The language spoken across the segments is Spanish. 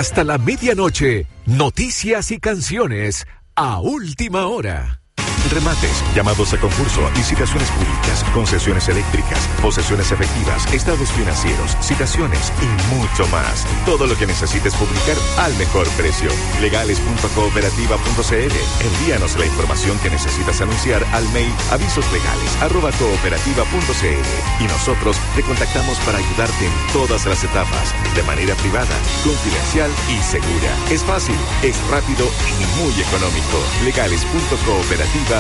hasta la medianoche, noticias y canciones a última hora. Remates, llamados a concurso, licitaciones públicas, concesiones eléctricas, posesiones efectivas, estados financieros, citaciones y mucho más. Todo lo que necesites publicar al mejor precio. Legales.cooperativa.cl. Envíanos la información que necesitas anunciar al mail avisoslegales@cooperativa.cl y nosotros te contactamos para ayudarte en todas las etapas, de manera privada, confidencial y segura. Es fácil, es rápido y muy económico. Legales.cooperativa.cl.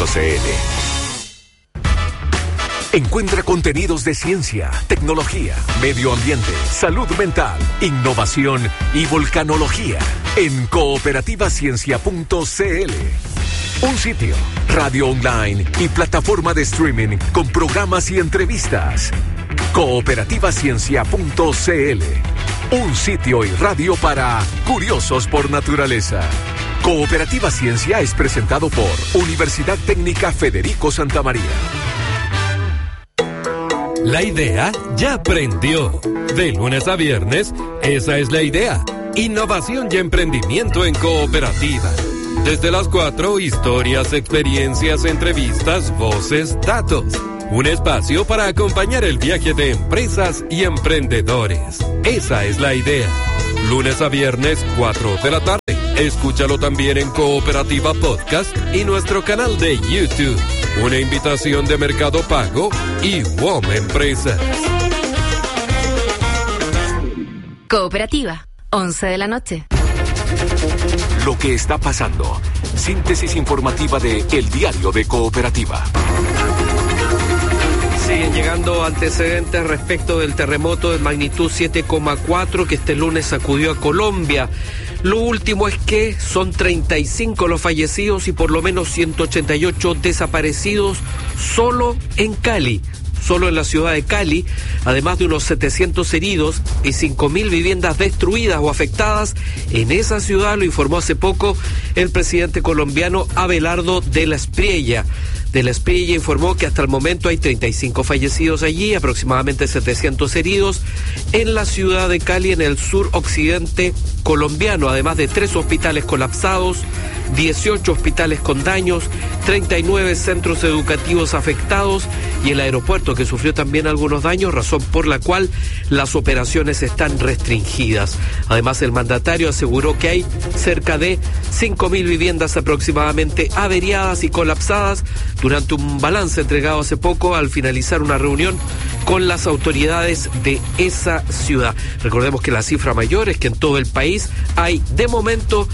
Encuentra contenidos de ciencia, tecnología, medio ambiente, salud mental, innovación y volcanología en cooperativaciencia.cl. Un sitio, radio online y plataforma de streaming con programas y entrevistas. Cooperativaciencia.cl. Un sitio y radio para curiosos por naturaleza. Cooperativa Ciencia es presentado por Universidad Técnica Federico Santa María. La idea ya prendió. De lunes a viernes, esa es la idea. Innovación y emprendimiento en cooperativa. Desde las 4, historias, experiencias, entrevistas, voces, datos. Un espacio para acompañar el viaje de empresas y emprendedores. Esa es la idea. Lunes a viernes, 4 de la tarde. Escúchalo también en Cooperativa Podcast y nuestro canal de YouTube. Una invitación de Mercado Pago y WOM Empresas. Cooperativa, 11 de la noche. Lo que está pasando. Síntesis informativa de El Diario de Cooperativa. Siguen llegando antecedentes respecto del terremoto de magnitud 7,4 que este lunes sacudió a Colombia. Lo último es que son 35 los fallecidos y por lo menos 188 desaparecidos solo en Cali. Solo en la ciudad de Cali, además de unos 700 heridos y 5.000 viviendas destruidas o afectadas en esa ciudad, lo informó hace poco el presidente colombiano Abelardo de la Espriella. De la Espriella informó que hasta el momento hay 35 fallecidos allí, aproximadamente 700 heridos en la ciudad de Cali, en el sur occidente colombiano, además de 3 hospitales colapsados, 18 hospitales con daños, 39 centros educativos afectados y el aeropuerto que sufrió también algunos daños, razón por la cual las operaciones están restringidas. Además, el mandatario aseguró que hay cerca de 5.000 viviendas aproximadamente averiadas y colapsadas durante un balance entregado hace poco al finalizar una reunión con las autoridades de esa ciudad. Recordemos que la cifra mayor es que en todo el país hay de momento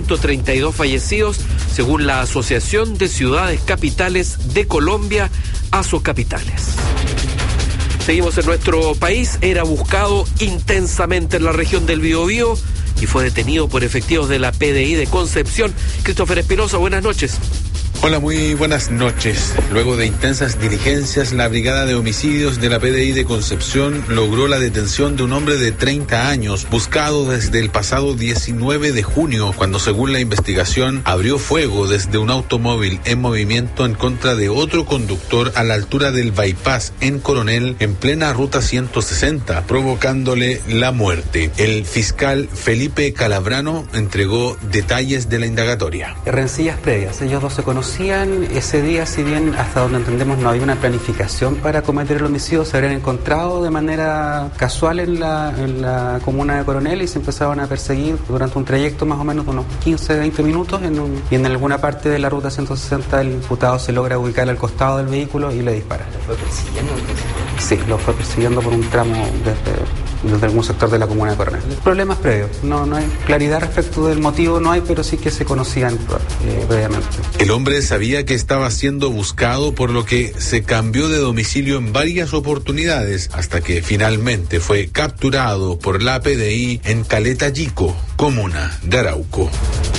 132 fallecidos, según la Asociación de Ciudades Capitales de Colombia, Asocapitales. Seguimos en nuestro país. Era buscado intensamente en la región del Biobío y fue detenido por efectivos de la PDI de Concepción. Christopher Espinosa, buenas noches. Hola, muy buenas noches. Luego de intensas diligencias, la Brigada de Homicidios de la PDI de Concepción logró la detención de un hombre de 30 años, buscado desde el pasado 19 de junio, cuando según la investigación abrió fuego desde un automóvil en movimiento en contra de otro conductor a la altura del bypass en Coronel, en plena ruta 160, provocándole la muerte. El fiscal Felipe Calabrano entregó detalles de la indagatoria. Rencillas previas, ellos dos se conocían ese día, si bien hasta donde entendemos no había una planificación para cometer el homicidio, se habrían encontrado de manera casual en la comuna de Coronel y se empezaron a perseguir durante un trayecto más o menos de unos 15-20 minutos y en alguna parte de la ruta 160 el imputado se logra ubicar al costado del vehículo y le dispara. ¿Lo fue persiguiendo? Sí, lo fue persiguiendo por un tramo desde algún sector de la comuna de Coronel. Problemas previos, no hay claridad respecto del motivo, no hay, pero sí que se conocían previamente. El hombre sabía que estaba siendo buscado, por lo que se cambió de domicilio en varias oportunidades hasta que finalmente fue capturado por la PDI en Caleta Yico, comuna de Arauco.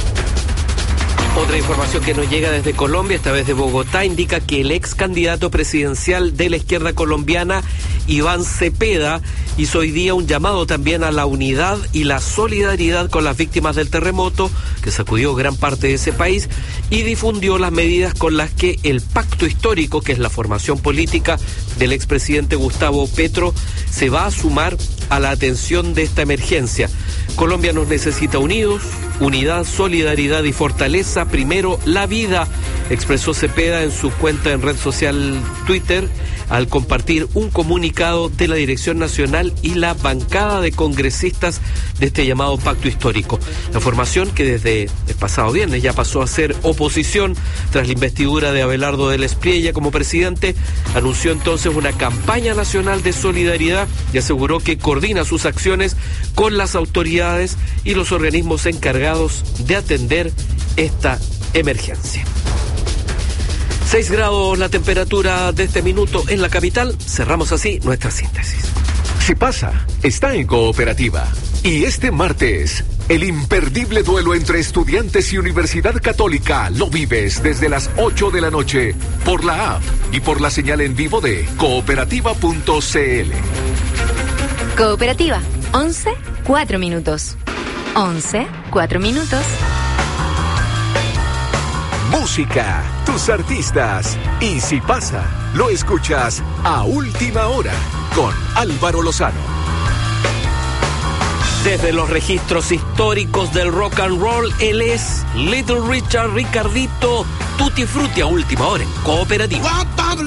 Otra información que nos llega desde Colombia, esta vez de Bogotá, indica que el ex candidato presidencial de la izquierda colombiana, Iván Cepeda, hizo hoy día un llamado también a la unidad y la solidaridad con las víctimas del terremoto que sacudió gran parte de ese país y difundió las medidas con las que el pacto histórico, que es la formación política del expresidente Gustavo Petro, se va a sumar a la atención de esta emergencia. Colombia nos necesita unidos, unidad, solidaridad y fortaleza. Primero, la vida, expresó Cepeda en su cuenta en red social Twitter al compartir un comunicado de la Dirección Nacional y la bancada de congresistas de este llamado pacto histórico. La formación, que desde el pasado viernes ya pasó a ser oposición tras la investidura de Abelardo del Espriella como presidente, anunció entonces una campaña nacional de solidaridad y aseguró que coordina sus acciones con las autoridades y los organismos encargados de atender esta emergencia. 6 grados la temperatura de este minuto en la capital. Cerramos así nuestra síntesis. Si pasa, está en Cooperativa. Y este martes, el imperdible duelo entre Estudiantes y Universidad Católica lo vives desde las 8 de la noche por la app y por la señal en vivo de cooperativa.cl. Cooperativa, 11, 4 minutos. 11, 4 minutos. Música, tus artistas. Y si pasa, lo escuchas a última hora con Álvaro Lozano. Desde los registros históricos del rock and roll, él es Little Richard, Ricardito, Tutti Frutti a última hora en Cooperativa.